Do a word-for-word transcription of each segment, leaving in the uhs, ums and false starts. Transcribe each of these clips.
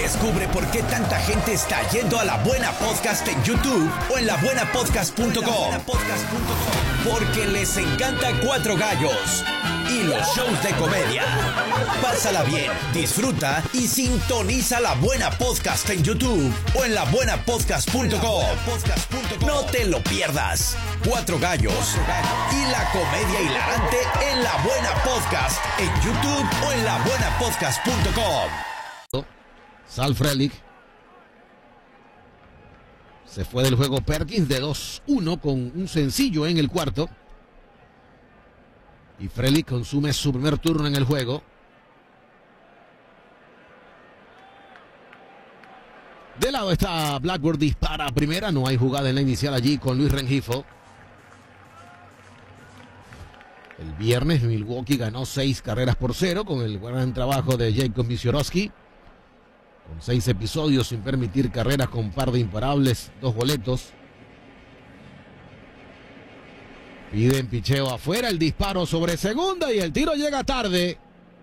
Descubre por qué tanta gente está yendo a La Buena Podcast en YouTube o en la buena podcast punto com. Porque les encanta Cuatro Gallos y los shows de comedia. Pásala bien, disfruta y sintoniza La Buena Podcast en YouTube o en la buena podcast punto com. No te lo pierdas. Cuatro Gallos y la comedia hilarante en La Buena Podcast en YouTube o en la buena podcast punto com. Sal Frelick. Se fue del juego Perkins de dos uno con un sencillo en el cuarto. Y Frelick consume su primer turno en el juego. De lado está Blackburn, dispara a primera. No hay jugada en la inicial allí con Luis Rengifo. El viernes Milwaukee ganó seis carreras por cero con el gran trabajo de Jacob Misiorowski. Con seis episodios sin permitir carreras con par de imparables, dos boletos. Piden picheo afuera, el disparo sobre segunda y el tiro llega tarde.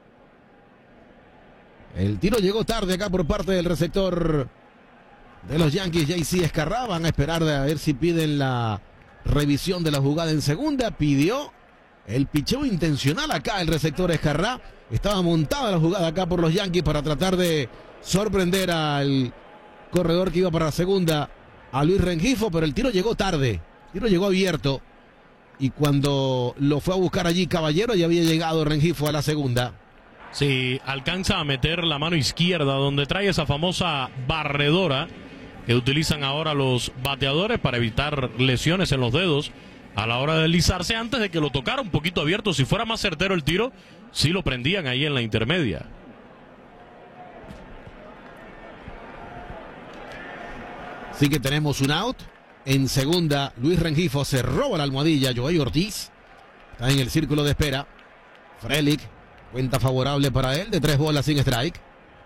El tiro llegó tarde acá por parte del receptor de los Yankees, J C Escarrá. Van a esperar a ver si piden la revisión de la jugada en segunda. Pidió el picheo intencional acá el receptor Escarrá. Estaba montada la jugada acá por los Yankees para tratar de sorprender al corredor que iba para la segunda, a Luis Rengifo, pero el tiro llegó tarde. El tiro llegó abierto. Y cuando lo fue a buscar allí Caballero, ya había llegado Rengifo a la segunda. Sí, alcanza a meter la mano izquierda donde trae esa famosa barredora que utilizan ahora los bateadores para evitar lesiones en los dedos a la hora de deslizarse antes de que lo tocara un poquito abierto. Si fuera más certero el tiro, sí lo prendían ahí en la intermedia. Así que tenemos un out. En segunda, Luis Rengifo se roba la almohadilla. Joey Ortiz está en el círculo de espera. Frelick, cuenta favorable para él de tres bolas sin strike.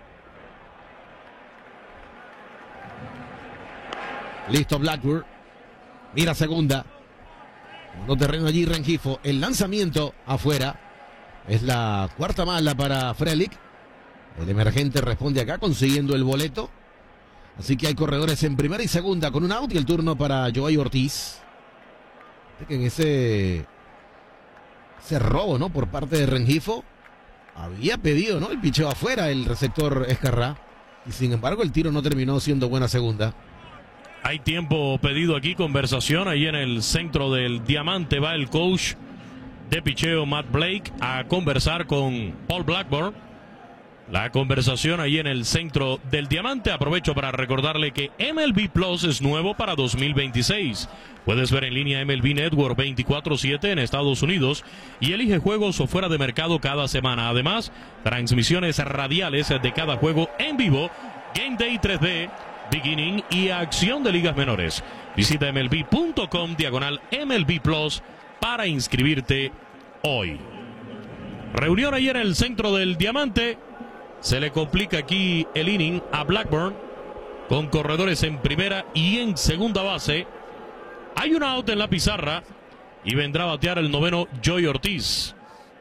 Listo Blackburn. Mira segunda. No terreno allí Rengifo. El lanzamiento afuera. Es la cuarta mala para Frelick. El emergente responde acá consiguiendo el boleto. Así que hay corredores en primera y segunda con un out y el turno para Joey Ortiz. Que en ese, ese robo, ¿no? Por parte de Rengifo había pedido, ¿no? El picheo afuera el receptor Escarrá. Y sin embargo el tiro no terminó siendo buena segunda. Hay tiempo pedido aquí, conversación. Ahí en el centro del diamante va el coach de picheo Matt Blake a conversar con Paul Blackburn. La conversación ahí en el centro del diamante. Aprovecho para recordarle que M L B Plus es nuevo para dos mil veintiséis. Puedes ver en línea M L B Network veinticuatro siete en Estados Unidos y elige juegos o fuera de mercado cada semana. Además, transmisiones radiales de cada juego en vivo, Game Day tres D, Beginning y acción de ligas menores. Visita M L B punto com diagonal M L B Plus para inscribirte hoy. Reunión ahí en el centro del diamante. Se le complica aquí el inning a Blackburn con corredores en primera y en segunda base. Hay un out en la pizarra y vendrá a batear el noveno Joey Ortiz.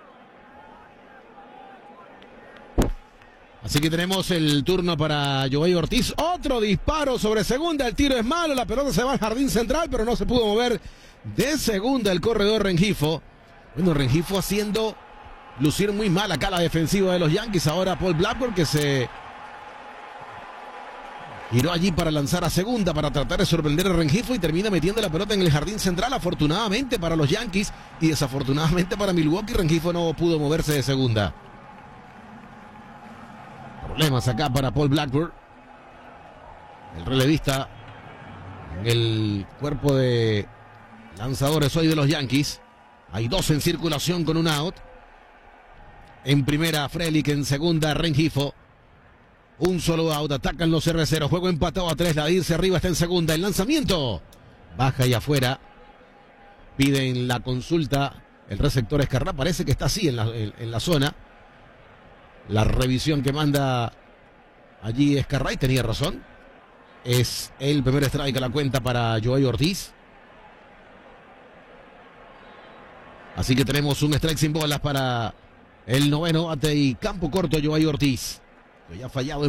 Así que tenemos el turno para Joey Ortiz. Otro disparo sobre segunda. El tiro es malo. La pelota se va al jardín central, pero no se pudo mover de segunda el corredor Rengifo. Bueno, Rengifo haciendo lucir muy mal acá la defensiva de los Yankees. Ahora Paul Blackburn, que se giró allí para lanzar a segunda para tratar de sorprender a Rengifo y termina metiendo la pelota en el jardín central. Afortunadamente para los Yankees y desafortunadamente para Milwaukee, Rengifo no pudo moverse de segunda. Problemas acá para Paul Blackburn, el relevista en el cuerpo de lanzadores hoy de los Yankees. Hay dos en circulación con un out. En primera Frelick, en segunda Rengifo. Un solo out, atacan los cerveceros. Juego empatado a tres, la de irse arriba está en segunda. El lanzamiento baja y afuera. Piden la consulta el receptor Escarrá. Parece que está así en la, en, en la zona. La revisión que manda allí Escarrá, y tenía razón. Es el primer strike a la cuenta para Joey Ortiz. Así que tenemos un strike sin bolas para el noveno bate y campo corto Joey Ortiz, que ya ha fallado en